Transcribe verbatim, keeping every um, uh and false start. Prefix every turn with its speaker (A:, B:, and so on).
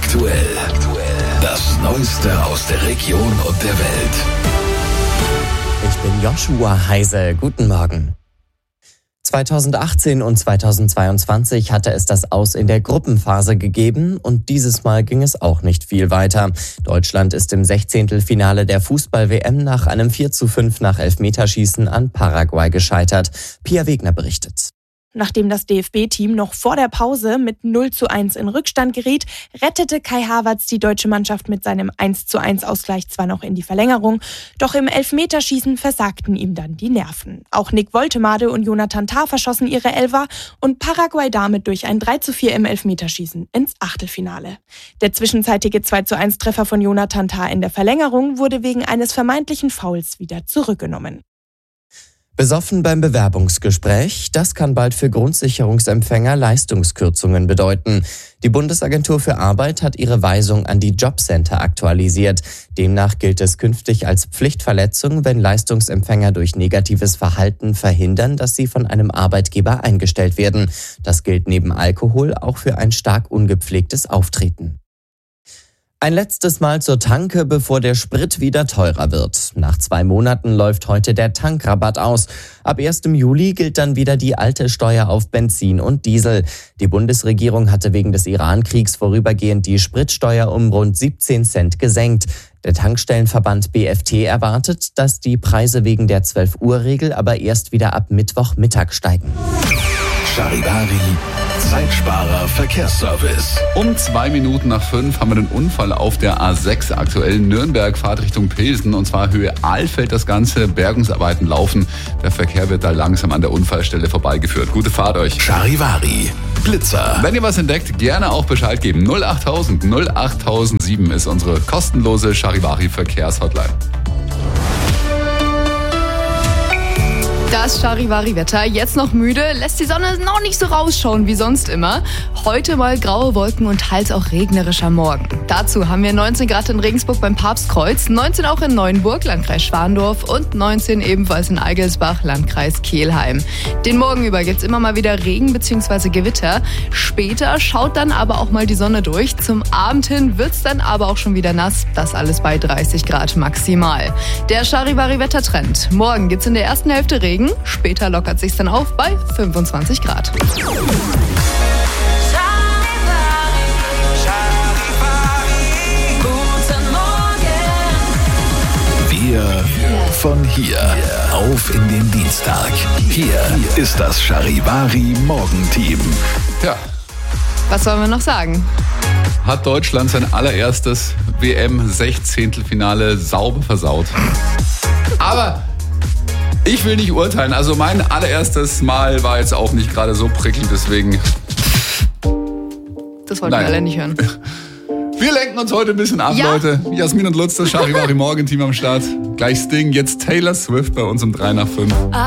A: aktuell. Das Neueste aus der Region und der Welt.
B: Ich bin Joshua Heise. Guten Morgen. zweitausendachtzehn und zweitausendzweiundzwanzig hatte es das Aus in der Gruppenphase gegeben und dieses Mal ging es auch nicht viel weiter. Deutschland ist im Sechzehntelfinale der Fußball-W M nach einem vier zu fünf nach Elfmeterschießen an Paraguay gescheitert. Pia Wegner berichtet.
C: Nachdem das D F B-Team noch vor der Pause mit null zu eins in Rückstand geriet, rettete Kai Havertz die deutsche Mannschaft mit seinem eins zu eins Ausgleich zwar noch in die Verlängerung, doch im Elfmeterschießen versagten ihm dann die Nerven. Auch Nick Woltemade und Jonathan Tah verschossen ihre Elfer und Paraguay damit durch ein drei zu vier im Elfmeterschießen ins Achtelfinale. Der zwischenzeitige zwei zu eins Treffer von Jonathan Tah in der Verlängerung wurde wegen eines vermeintlichen Fouls wieder zurückgenommen.
B: Besoffen beim Bewerbungsgespräch, das kann bald für Grundsicherungsempfänger Leistungskürzungen bedeuten. Die Bundesagentur für Arbeit hat ihre Weisung an die Jobcenter aktualisiert. Demnach gilt es künftig als Pflichtverletzung, wenn Leistungsempfänger durch negatives Verhalten verhindern, dass sie von einem Arbeitgeber eingestellt werden. Das gilt neben Alkohol auch für ein stark ungepflegtes Auftreten. Ein letztes Mal zur Tanke, bevor der Sprit wieder teurer wird. Nach zwei Monaten läuft heute der Tankrabatt aus. Ab ersten Juli gilt dann wieder die alte Steuer auf Benzin und Diesel. Die Bundesregierung hatte wegen des Iran-Kriegs vorübergehend die Spritsteuer um rund siebzehn Cent gesenkt. Der Tankstellenverband B F T erwartet, dass die Preise wegen der zwölf-Uhr-Regel aber erst wieder ab Mittwochmittag steigen.
A: Charivari, Zeitsparer Verkehrsservice.
D: Um zwei Minuten nach fünf haben wir den Unfall auf der A sechs, aktuell Nürnberg, Fahrt Richtung Pilsen, und zwar Höhe Ahlfeld das Ganze, Bergungsarbeiten laufen. Der Verkehr wird da langsam an der Unfallstelle vorbeigeführt. Gute Fahrt euch.
A: Charivari, Blitzer.
D: Wenn ihr was entdeckt, gerne auch Bescheid geben. null achttausend null achttausendsieben ist unsere kostenlose Charivari Verkehrshotline.
E: Das Charivari-Wetter, jetzt noch müde, lässt die Sonne noch nicht so rausschauen wie sonst immer. Heute mal graue Wolken und teils auch regnerischer Morgen. Dazu haben wir neunzehn Grad in Regensburg beim Papstkreuz, neunzehn auch in Neuenburg, Landkreis Schwandorf, und neunzehn ebenfalls in Eigelsbach, Landkreis Kelheim. Den Morgen über gibt's immer mal wieder Regen bzw. Gewitter. Später schaut dann aber auch mal die Sonne durch. Zum Abend hin wird's dann aber auch schon wieder nass. Das alles bei dreißig Grad maximal. Der Charivari-Wettertrend. Morgen gibt's in der ersten Hälfte Regen. Später lockert sich's dann auf bei fünfundzwanzig Grad.
A: Wir von hier auf in den Dienstag. Hier ist das Charivari Morgenteam.
D: Ja.
E: Was sollen wir noch sagen?
D: Hat Deutschland sein allererstes W M-Sechzehntelfinale sauber versaut. Aber ich will nicht urteilen. Also mein allererstes Mal war jetzt auch nicht gerade so prickelnd, deswegen.
E: Das wollten
D: Nein.
E: wir alle nicht hören.
D: Wir lenken uns heute ein bisschen ab,
E: Ja.
D: Leute. Jasmin und Lutz, das Charivari Morgenteam am Start. Gleich Sting, jetzt Taylor Swift bei uns um drei nach fünf.